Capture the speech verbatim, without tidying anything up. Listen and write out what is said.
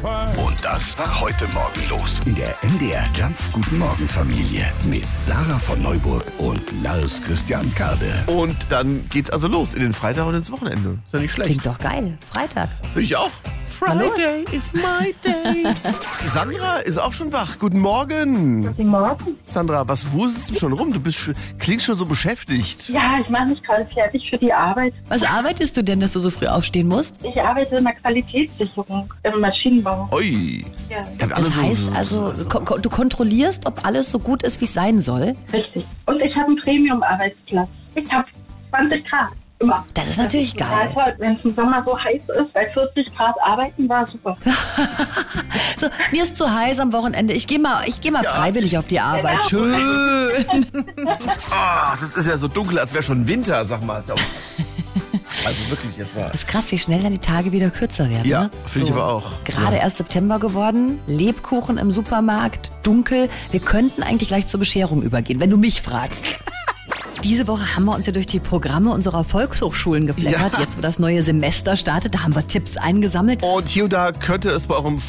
zwei. Und das war heute Morgen los in der M D R Jump Guten Morgen Familie mit Sarah von Neuburg und Lars Christian Kade. Und dann geht's also los in den Freitag und ins Wochenende. Ist ja nicht schlecht. Klingt doch geil. Freitag. Finde ich auch. Friday is my day. Sandra ist auch schon wach. Guten Morgen. Guten Morgen. Sandra, was wuselst du schon rum? Du bist sch- klingst schon so beschäftigt. Ja, ich mache mich gerade fertig für die Arbeit. Was arbeitest du denn, dass du so früh aufstehen musst? Ich arbeite in der Qualitätssicherung im Maschinenbau. Ui. Ja, Ja, alle Das so- heißt so- also, ko- ko- du kontrollierst, ob alles so gut ist, wie es sein soll. richtig. Und ich habe einen Premium-Arbeitsplatz. Ich habe zwanzig Grad. Immer. Das ist natürlich total geil. toll. Wenn es im Sommer so heiß ist, bei vierzig Grad arbeiten war super. So, mir ist zu heiß am Wochenende. Ich gehe mal, ich geh mal freiwillig auf die Arbeit. Genau. Schön. Ah, das ist ja so dunkel, als wäre schon Winter, sag mal. Ist ja auch also wirklich, jetzt mal. Ist krass, wie schnell dann die Tage wieder kürzer werden. Ja, ne? finde ich aber auch. Gerade Ja. erst September geworden, Lebkuchen im Supermarkt, dunkel. Wir könnten eigentlich gleich zur Bescherung übergehen, wenn du mich fragst. Diese Woche haben wir uns ja durch die Programme unserer Volkshochschulen geblättert. Ja. Jetzt, wo das neue Semester startet, da haben wir Tipps eingesammelt. Und hier und da könnte es bei eurem